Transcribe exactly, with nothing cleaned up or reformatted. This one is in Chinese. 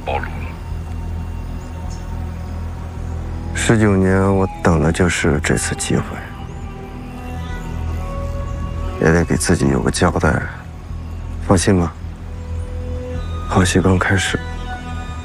暴露了。 十九年，我等的就是这次机会，也得给自己有个交代。放心吧，好戏刚开始。